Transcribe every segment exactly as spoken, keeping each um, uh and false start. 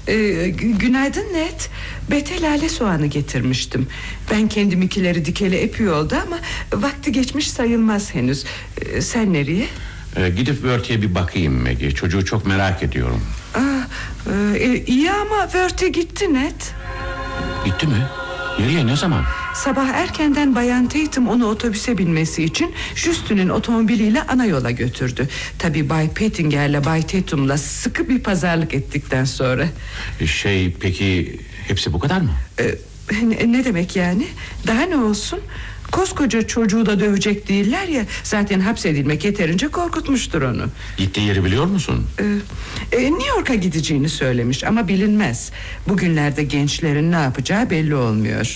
Ee, günaydın Ned. Bete lale soğanı getirmiştim. Ben kendiminkileri dikeli epey oldu ama vakti geçmiş sayılmaz henüz. Ee, sen nereye? Ee, gidip Wörth'e bir bakayım Maggie. Çocuğu çok merak ediyorum. Aa, e, iyi ama Wörth'e gitti Ned. Gitti mi? Nereye, ne zaman? Sabah erkenden Bayan Tatum onu otobüse binmesi için Justin'in otomobiliyle ana yola götürdü. Tabii Bay Pettinger'le Bay Tatum'la sıkı bir pazarlık ettikten sonra. Şey, peki hepsi bu kadar mı? Ee, ne, ne demek yani? Daha ne olsun? Koskoca çocuğu da dövecek değiller ya. Zaten hapsedilmek yeterince korkutmuştur onu. Gittiği yeri biliyor musun? Ee, e, New York'a gideceğini söylemiş ama bilinmez. Bugünlerde gençlerin ne yapacağı belli olmuyor.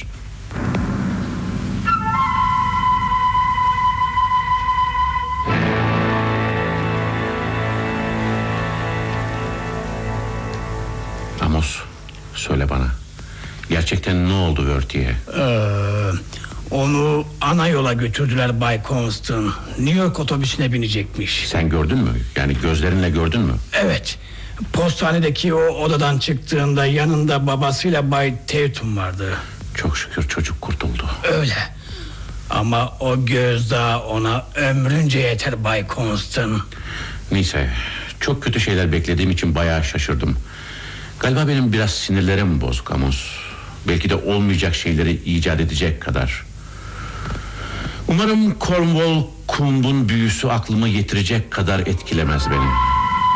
Amos, söyle bana. Gerçekten ne oldu Wörth'e? Ee, onu ana yola götürdüler Bay Constant. New York otobüsüne binecekmiş. Sen gördün mü? Yani gözlerinle gördün mü? Evet. Postanedeki o odadan çıktığında yanında babasıyla Bay Tatum vardı. Çok şükür çocuk kurtuldu. Öyle. Ama o gözdağı ona ömrünce yeter Bay Constant. Neyse, çok kötü şeyler beklediğim için bayağı şaşırdım. Galiba benim biraz sinirlerim bozuk Amos. Belki de olmayacak şeyleri icat edecek kadar. Umarım Cornwall Kumb'un büyüsü aklımı yitirecek kadar etkilemez beni.